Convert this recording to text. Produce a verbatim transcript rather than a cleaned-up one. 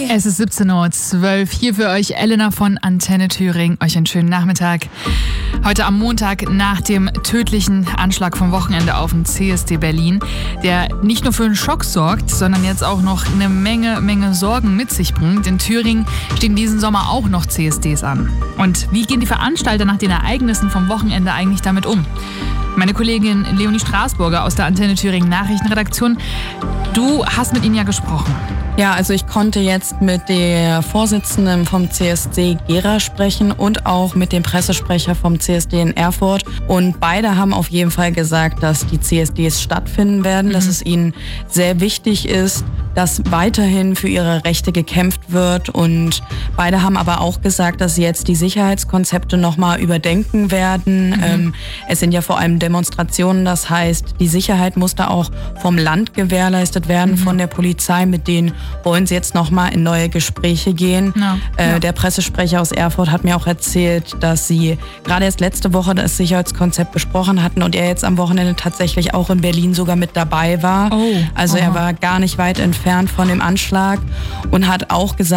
Es ist siebzehn Uhr zwölf. Hier für euch Elena von Antenne Thüringen. Euch einen schönen Nachmittag. Heute am Montag nach dem tödlichen Anschlag vom Wochenende auf den C S D Berlin, der nicht nur für einen Schock sorgt, sondern jetzt auch noch eine Menge, Menge Sorgen mit sich bringt. In Thüringen stehen diesen Sommer auch noch C S Ds an. Und wie gehen die Veranstalter nach den Ereignissen vom Wochenende eigentlich damit um? Meine Kollegin Leonie Straßburger aus der Antenne Thüringen Nachrichtenredaktion, du hast mit ihnen ja gesprochen. Ja, also ich konnte jetzt mit der Vorsitzenden vom C S D Gera sprechen und auch mit dem Pressesprecher vom C S D in Erfurt. Und beide haben auf jeden Fall gesagt, dass die C S Ds stattfinden werden, mhm. dass es ihnen sehr wichtig ist, dass weiterhin für ihre Rechte gekämpft wird. Und beide haben aber auch gesagt, dass sie jetzt die Sicherheitskonzepte nochmal überdenken werden. Mhm. Ähm, es sind ja vor allem Demonstrationen, das heißt, die Sicherheit muss da auch vom Land gewährleistet werden, mhm. von der Polizei, mit denen wollen sie jetzt nochmal in neue Gespräche gehen. Ja, äh, ja. Der Pressesprecher aus Erfurt hat mir auch erzählt, dass sie gerade erst letzte Woche das Sicherheitskonzept besprochen hatten und er jetzt am Wochenende tatsächlich auch in Berlin sogar mit dabei war. Oh, also aha. er war gar nicht weit entfernt von dem Anschlag und hat auch gesagt,